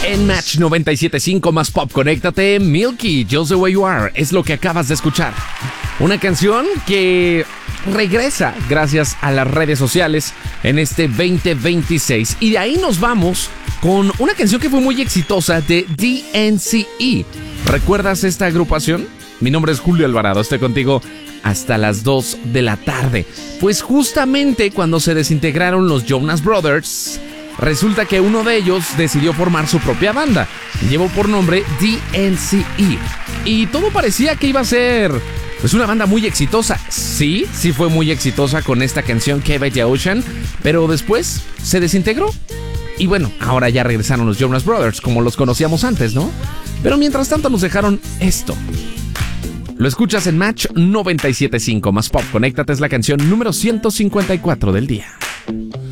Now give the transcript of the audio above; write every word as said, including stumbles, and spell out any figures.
En Match noventa y siete punto cinco más pop, conéctate. Milky, Just the Way You Are, es lo que acabas de escuchar. Una canción que regresa gracias a las redes sociales en este veinte veintiséis. Y de ahí nos vamos con una canción que fue muy exitosa de D N C E. ¿Recuerdas esta agrupación? Mi nombre es Julio Alvarado, estoy contigo hasta las dos de la tarde. Pues justamente cuando se desintegraron los Jonas Brothers, resulta que uno de ellos decidió formar su propia banda. Llevó por nombre D N C E. Y todo parecía que iba a ser pues una banda muy exitosa. Sí, sí fue muy exitosa con esta canción Cave the Ocean, pero después se desintegró. Y bueno, ahora ya regresaron los Jonas Brothers como los conocíamos antes, ¿no? Pero mientras tanto nos dejaron esto. Lo escuchas en Match noventa y siete punto cinco más pop. Conéctate, es la canción número ciento cincuenta y cuatro del día.